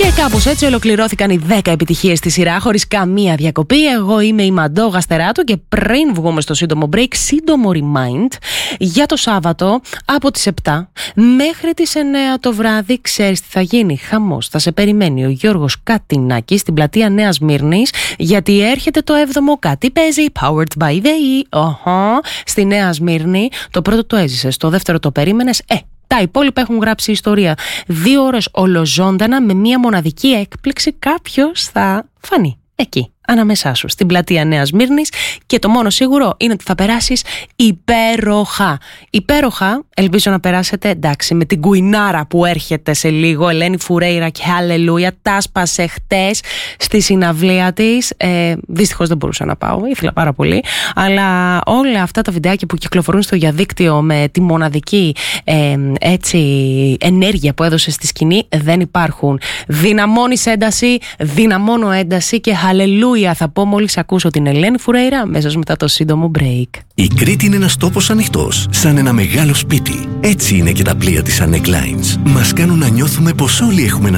Και κάπως έτσι ολοκληρώθηκαν οι 10 επιτυχίες στη σειρά χωρίς καμία διακοπή. Εγώ είμαι η Μαντώ Γαστεράτου και πριν βγούμε στο σύντομο break, σύντομο remind για το Σάββατο από τις 7 μέχρι τις 9 το βράδυ. Ξέρεις τι θα γίνει? Χαμός. Θα σε περιμένει ο Γιώργος Κατινάκης στην πλατεία Νέας Μύρνης, γιατί έρχεται το 7ο Κάτι Παίζει, powered by the E. Στη Νέα Σμύρνη. Το πρώτο το έζησες, το δεύτερο το περίμενες. Τα υπόλοιπα έχουν γράψει ιστορία. 2 ώρες ολοζώντανα με μία μοναδική έκπληξη. Κάποιος θα φανεί εκεί, ανάμεσά σου, στην πλατεία Νέας Μύρνης, και το μόνο σίγουρο είναι ότι θα περάσεις υπέροχα. Υπέροχα, ελπίζω να περάσετε, εντάξει, με την κουινάρα που έρχεται σε λίγο, Ελένη Φουρέιρα και Hallelujah, τα σπάσε χτες στη συναυλία της. Δυστυχώς δεν μπορούσα να πάω, ήθελα πάρα πολύ, αλλά όλα αυτά τα βιντεάκια που κυκλοφορούν στο διαδίκτυο με τη μοναδική έτσι ενέργεια που έδωσε στη σκηνή δεν υπάρχουν. Δυναμώνεις ένταση, δυναμώνω ένταση και Hallelujah θα πω μόλις ακούσω την Ελένη Φουρέιρα, αμέσως μετά το σύντομο break. Η Κρήτη είναι ένας τόπος ανοιχτός, σαν ένα μεγάλο σπίτι. Έτσι είναι και τα πλοία της Anec Lines. Μας κάνουν να νιώθουμε πως όλοι έχουμε ένα